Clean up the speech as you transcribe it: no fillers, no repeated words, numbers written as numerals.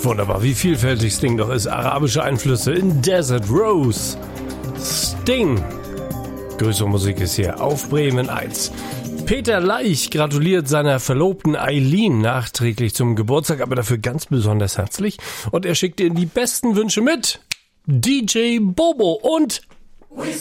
Wunderbar, wie vielfältig Sting doch ist. Arabische Einflüsse in Desert Rose. Sting. Größere Musik ist hier auf Bremen 1. Peter Leich gratuliert seiner Verlobten Eileen nachträglich zum Geburtstag, aber dafür ganz besonders herzlich. Und er schickt ihr die besten Wünsche mit DJ Bobo und